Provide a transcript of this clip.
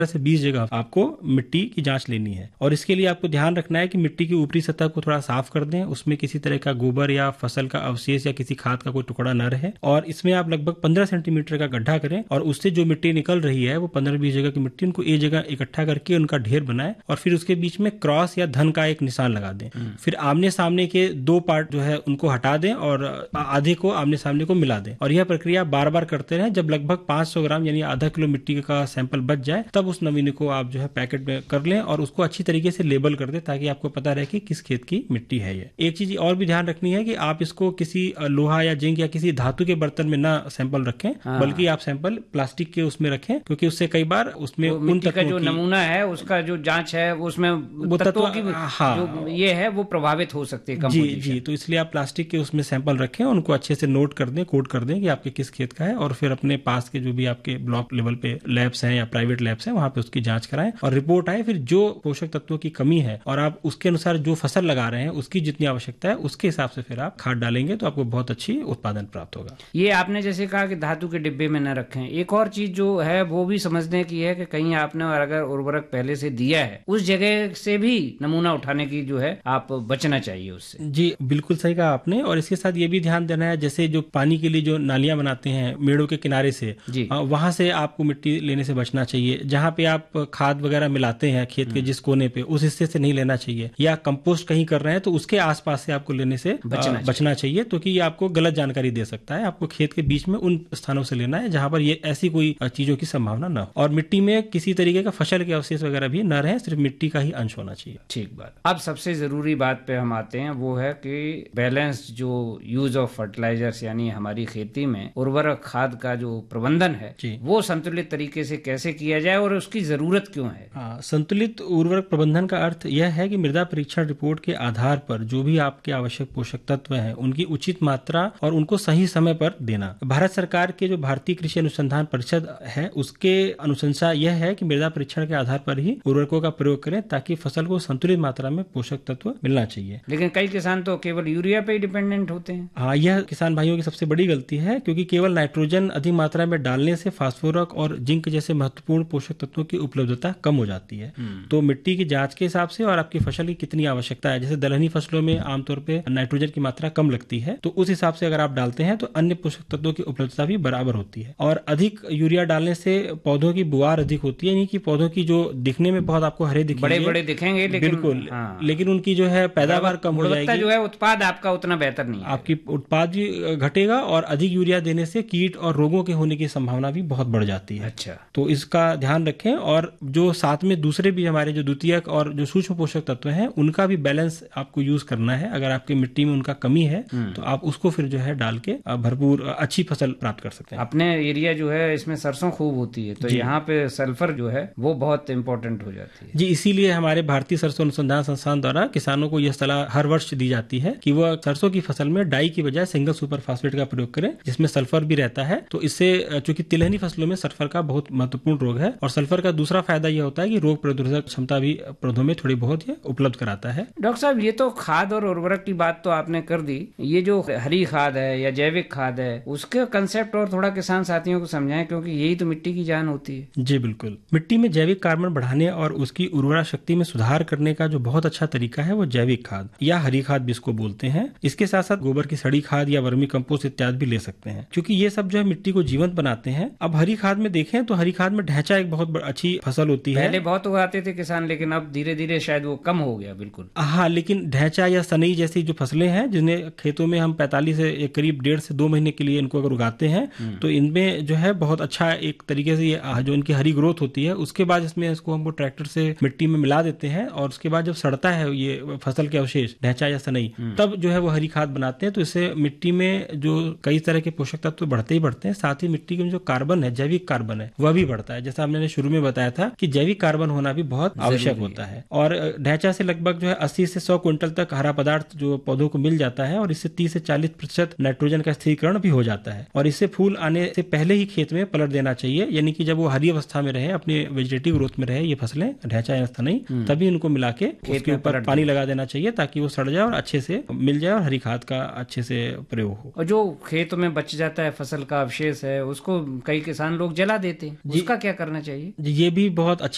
से 20 जगह आपको मिट्टी की जांच लेनी है। और इसके लिए आपको ध्यान रखना है कि मिट्टी की ऊपरी सतह को थोड़ा साफ कर दें, उसमें किसी तरह का गोबर या फसल का अवशेष या किसी खाद का कोई टुकड़ा न रहे। और इसमें आप लगभग 15 सेंटीमीटर का गड्ढा करें और उससे जो मिट्टी निकल रही है वो 15-20 जगह की मिट्टी उनको एक जगह इकट्ठा करके उनका ढेर बनाए और फिर उसके बीच में क्रॉस या धन का एक निशान लगा दें। फिर आमने सामने के 2 पार्ट जो है उनको हटा दें और आधे को आमने सामने को मिला दें। और यह प्रक्रिया बार बार करते रहें। जब लगभग 500 ग्राम यानी आधा किलो मिट्टी का सैंपल बच जाए तब उस नमूने को आप जो है पैकेट में कर लें और उसको अच्छी तरीके से लेबल कर दें ताकि आपको पता रहे कि किस खेत की मिट्टी है ये। एक चीज और भी ध्यान रखनी है कि आप इसको किसी लोहा या जिंक या किसी धातु के बर्तन में ना सैंपल रखें, बल्कि आप सैंपल प्लास्टिक के उसमें रखें, क्योंकि उससे कई बार उसमें उन तत्वों का जो नमूना है उसका जो जांच है उसमें वो तत्वों की जो ये है वो प्रभावित हो सकती है। जी, तो इसलिए आप प्लास्टिक के उसमें सैंपल रखें, उनको अच्छे से नोट कर दें, कोड कर दें कि आपके किस खेत का है और फिर अपने पास के जो भी आपके ब्लॉक लेवल पे लैब्स हैं या प्राइवेट लैब्स हैं वहां पे उसकी जांच कराएं और रिपोर्ट आए। फिर जो पोषक तत्वों की कमी है और आप उसके अनुसार जो फसल लगा रहे हैं उसकी जितनी आवश्यकता है उसके हिसाब से फिर आप खाद डालेंगे तो आपको बहुत अच्छी उत्पादन प्राप्त होगा। ये आपने जैसे कहा कि धातु के डिब्बे में न रखें, एक और चीज जो है वो भी समझने की है कि कहीं आपने अगर उर्वरक पहले से दिया है उस जगह से भी नमूना उठाने की जो है आप बचना चाहिए उससे। जी बिल्कुल सही कहा आपने। और इसके साथ ये भी ध्यान देना है, जैसे जो पानी के लिए जो नालियां बनाते हैं मेड़ों के किनारे से, वहां से आपको मिट्टी लेने से बचना चाहिए। जहाँ पे आप खाद वगैरह मिलाते हैं खेत के जिस कोने पे, उस हिस्से से नहीं लेना चाहिए। या कंपोस्ट कहीं कर रहे हैं तो उसके आसपास से आपको लेने से बचना चाहिए, तो कि ये आपको गलत जानकारी दे सकता है। आपको खेत के बीच में उन स्थानों से लेना है जहां पर ये ऐसी कोई चीजों की संभावना न हो। और मिट्टी में किसी तरीके का फसल के अवशेष वगैरह भी न रहे, सिर्फ मिट्टी का ही अंश होना चाहिए। ठीक बात। अब सबसे जरूरी बात पे हम आते हैं, वो है कि बैलेंस जो यूज ऑफ फर्टिलाइजर्स यानी हमारी खेती में उर्वरक खाद का जो प्रबंधन है वो संतुलित तरीके से कैसे किया जाए और उसकी जरूरत क्यों है? संतुलित उर्वरक प्रबंधन का अर्थ यह है कि मृदा परीक्षण रिपोर्ट के आधार पर जो भी आपके आवश्यक पोषक तत्व हैं उनकी उचित मात्रा और उनको सही समय पर देना। भारत सरकार के जो भारतीय कृषि अनुसंधान परिषद है उसके अनुशंसा यह है कि मृदा परीक्षण के आधार पर ही उर्वरकों का प्रयोग करें ताकि फसल को संतुलित मात्रा में पोषक तत्व मिलना चाहिए। लेकिन कई किसान तो केवल यूरिया पे ही डिपेंडेंट होते हैं। हाँ, यह किसान भाइयों की सबसे बड़ी गलती है, क्योंकि केवल नाइट्रोजन अधिक मात्रा में डालने से फास्फोरस और जिंक जैसे महत्वपूर्ण पोषक तत्वों की उपलब्धता कम हो जाती है। तो मिट्टी की जांच के हिसाब से और आपकी फसल की कितनी आवश्यकता है, जैसे दलहनी फसलों में आमतौर पे नाइट्रोजन की मात्रा कम लगती है, तो उस हिसाब से अगर आप डालते हैं तो अन्य पोषक तत्वों की उपलब्धता भी बराबर होती है। और अधिक यूरिया डालने से पौधों की बुआर अधिक होती है, यानी कि पौधों की जो दिखने में बहुत आपको हरे दिखेंगे, बड़े दिखेंगे, बिल्कुल, लेकिन उनकी जो है पैदावार कम हो जाएगी, जो है उत्पाद आपका उतना बेहतर नहीं है, आपकी उत्पाद भी घटेगा और अधिक यूरिया देने से कीट और रोगों के होने की संभावना भी बहुत बढ़ जाती है। अच्छा, तो इसका ध्यान रखें। और जो साथ में दूसरे भी हमारे जो द्वितीयक और जो सूक्ष्म पोषक तत्व हैं उनका भी बैलेंस आपको यूज करना है। अगर आपकी मिट्टी में उनका कमी है तो आप उसको फिर जो है डाल के भरपूर अच्छी फसल प्राप्त कर सकते हैं। अपने एरिया जो है इसमें सरसों खूब होती है, तो यहाँ पे सल्फर जो है वो बहुत इंपॉर्टेंट हो जाती है। जी, इसीलिए हमारे भारतीय सरसों अनुसंधान संस्थान द्वारा किसानों को यह सलाह हर वर्ष दी जाती है कि वह सरसों की फसल में डाई की बजाय सिंगल सुपर फास्फेट का प्रयोग करें, जिसमें सल्फर भी रहता है। तो इससे, चूंकि तिलहनी फसलों में सल्फर का बहुत महत्वपूर्ण रोग है, और सल्फर का दूसरा फायदा यह होता है कि रोग प्रतिरोधक क्षमता भी पौधों में थोड़ी बहुत उपलब्ध कराता है। डॉक्टर साहब, ये तो खाद और उर्वरक की बात तो आपने कर दी, ये जो हरी खाद है या जैविक खाद है उसके कंसेप्ट और थोड़ा किसान साथियों को समझाएं, क्योंकि यही तो मिट्टी की जान होती है। जी बिल्कुल। मिट्टी में जैविक कार्बन बढ़ाने और उसकी उर्वरा शक्ति में सुधार करने का जो बहुत अच्छा तरीका है वो जैविक खाद या हरी खाद भी इसको बोलते हैं। इसके साथ साथ गोबर की सड़ी खाद या वर्मी कंपोस्ट इत्यादि भी ले सकते हैं, क्योंकि ये सब जो है मिट्टी को जीवंत बनाते हैं। अब हरी खाद में देखें तो हरी खाद में ढैंचा एक बहुत अच्छी फसल होती है। पहले बहुत उगाते थे किसान, लेकिन अब धीरे धीरे शायद वो कम हो गया। बिल्कुल, हाँ, लेकिन ढैंचा या सनई जैसी जो फसलें हैं जिन्हें खेतों में हम 45 से करीब 1.5 से 2 महीने के लिए इनको अगर उगाते हैं तो इनमें जो है बहुत अच्छा एक तरीके से ये जो इनकी हरी ग्रोथ होती है, उसके बाद इसमें इसको हम ट्रैक्टर से मिट्टी में मिला देते हैं और उसके बाद जब सड़ता है ये फसल के अवशेष ढैंचा या सनई, तब जो है वो हरी खाद बनाते हैं। तो इससे मिट्टी में जो कई तरह के पोषक तत्व बढ़ते ही बढ़ते हैं, साथ ही मिट्टी में जो कार्बन है, जैविक कार्बन है, वह भी बढ़ता है। जैसा हमने शुरू में बताया था कि जैविक कार्बन होना भी बहुत आवश्यक होता है। और ढैंचा से लगभग जो है 80 से 100 क्विंटल तक हरा पदार्थ जो पौधों को मिल जाता है, और इससे 30 से 40% नाइट्रोजन का स्थिरीकरण भी हो जाता है। और इससे फूल आने से पहले ही खेत में पलट देना चाहिए, यानी कि जब वो हरी अवस्था में रहे, अपने वेजिटेटिव ग्रोथ में रहे ये फसलें ढैंचा या सनई, तभी इनको मिला के उसके ऊपर पानी लगा देना चाहिए ताकि वो सड़ जाए और अच्छे से मिल जाए और हरी खाद का अच्छे से प्रयोग हो। और जो खेत में बच जाता है फसल का अवशेष है उसको कई किसान लोग जला देते हैं, उसका क्या करना चाहिए? ये भी बहुत अच्छा